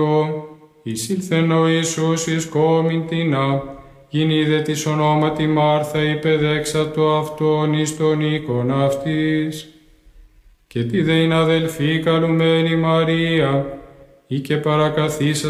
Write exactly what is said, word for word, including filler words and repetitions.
Εισήλθεν ο Ιησούς εις κόμην τινά, γινήδε της ονόματι Μάρθα υπεδέξατο αυτόν εις τον οίκον αυτής. Και τη δε ειν αδελφή καλουμένη Μαρία, ή και παρακαθίσα